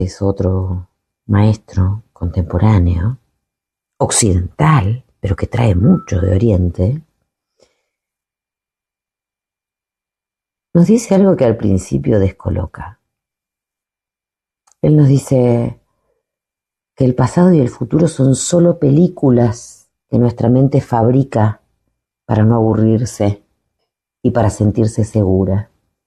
es otro maestro contemporáneo, occidental, pero que trae mucho de Oriente, nos dice algo que al principio descoloca. Él nos dice que el pasado y el futuro son solo películas que nuestra mente fabrica para no aburrirse y para sentirse segura.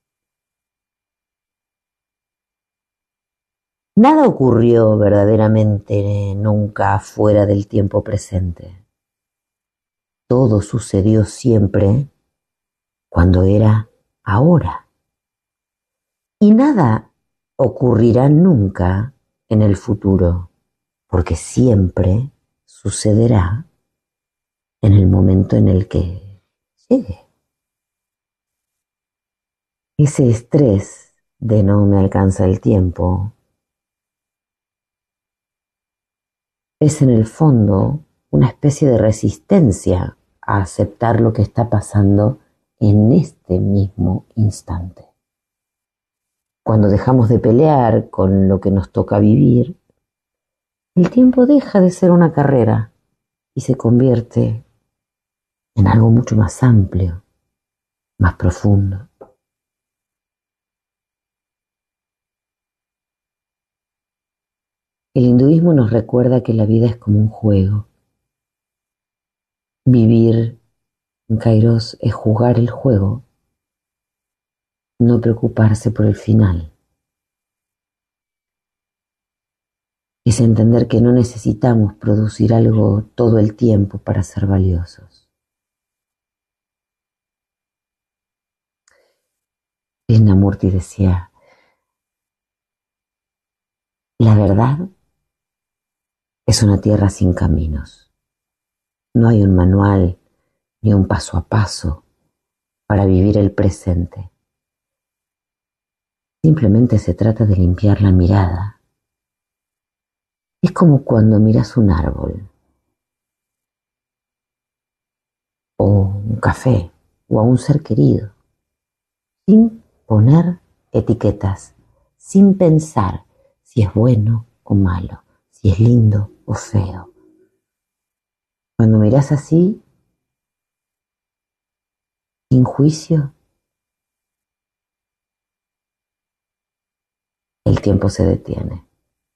Nada ocurrió verdaderamente nunca fuera del tiempo presente. Todo sucedió siempre cuando era ahora. Y nada ocurrirá nunca en el futuro, porque siempre sucederá en el momento en el que llegue. Ese estrés de no me alcanza el tiempo es en el fondo una especie de resistencia a aceptar lo que está pasando en este mismo instante. Cuando dejamos de pelear con lo que nos toca vivir, el tiempo deja de ser una carrera y se convierte en algo mucho más amplio, más profundo. El hinduismo nos recuerda que la vida es como un juego. Vivir en Kairos es jugar el juego, no preocuparse por el final. Es entender que no necesitamos producir algo todo el tiempo para ser valiosos. Krishnamurti decía, la verdad es una tierra sin caminos. No hay un manual ni un paso a paso para vivir el presente. Simplemente se trata de limpiar la mirada. Es como cuando miras un árbol, o un café, o a un ser querido, sin poner etiquetas, sin pensar si es bueno o malo, si es lindo o feo. Cuando miras así, sin juicio, el tiempo se detiene.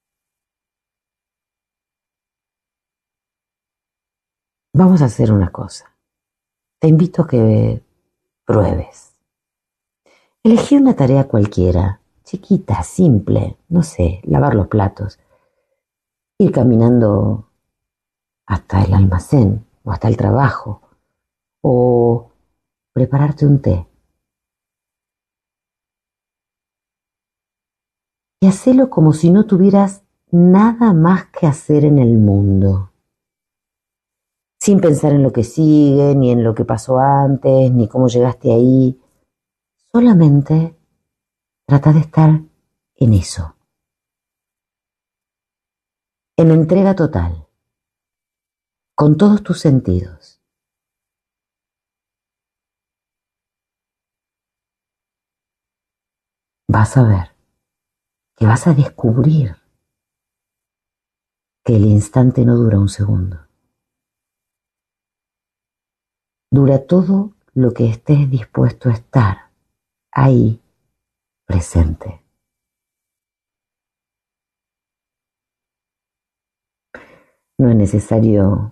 Vamos a hacer una cosa. Te invito a que pruebes. Elegí una tarea cualquiera, chiquita, simple, no sé, lavar los platos, ir caminando hasta el almacén o hasta el trabajo, o prepararte un té. Y hacelo como si no tuvieras nada más que hacer en el mundo, sin pensar en lo que sigue, ni en lo que pasó antes, ni cómo llegaste ahí. Solamente trata de estar en eso, en entrega total, con todos tus sentidos. Vas a ver que vas a descubrir que el instante no dura un segundo. Dura todo lo que estés dispuesto a estar ahí presente. No es necesario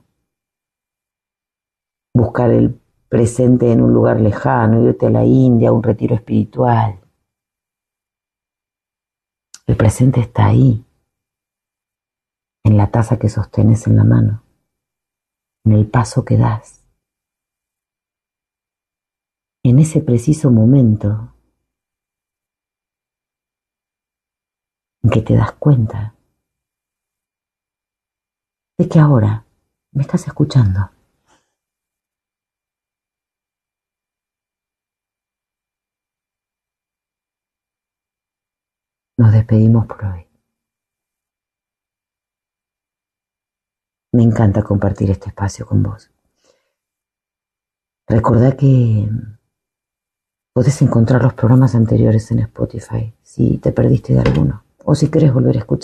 buscar el presente en un lugar lejano, irte a la India, a un retiro espiritual. El presente está ahí, en la taza que sostenes en la mano, en el paso que das, en ese preciso momento en que te das cuenta de que ahora me estás escuchando. Nos despedimos por hoy. Me encanta compartir este espacio con vos. Recordá que podés encontrar los programas anteriores en Spotify si te perdiste de alguno. O si querés volver a escuchar